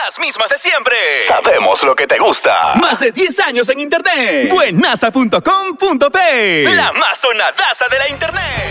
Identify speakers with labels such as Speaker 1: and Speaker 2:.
Speaker 1: Las mismas de siempre.
Speaker 2: Sabemos lo que te gusta.
Speaker 1: Más de 10 años en internet. Buenaza.com.p. La más sonadaza de la internet.